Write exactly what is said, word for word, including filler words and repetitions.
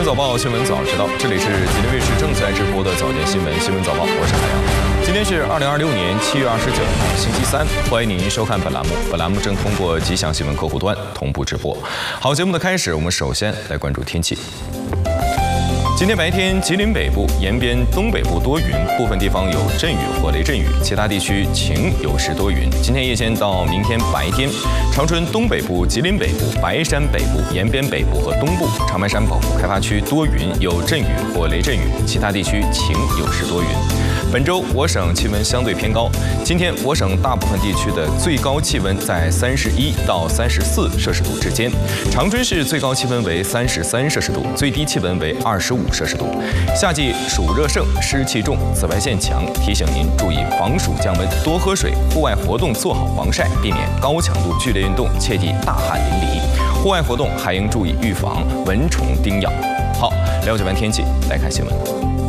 早报新闻早知道，这里是吉林卫视正在直播的早间新闻新闻早报，我是海洋。今天是二零二六年七月二十九号，星期三，欢迎您收看本栏目。本栏目正通过吉祥新闻客户端同步直播。好，节目的开始，我们首先来关注天气。今天白天，吉林北部沿边东北部多云，部分地方有阵雨或雷阵雨，其他地区晴有时多云。今天夜间到明天白天，长春东北部、吉林北部、白山北部、延边北部和东部、长白山保护开发区多云，有阵雨或雷阵雨，其他地区晴有时多云。本周我省气温相对偏高，今天我省大部分地区的最高气温在三十一到三十四摄氏度之间，长春市最高气温为三十三摄氏度，最低气温为二十五摄氏度。夏季暑热盛，湿气重，紫外线强，提醒您注意防暑降温，多喝水，户外活动做好防晒，避免高强度剧烈运动，切忌大汗淋漓。户外活动还应注意预防蚊虫叮咬。好，了解完天气，来看新闻。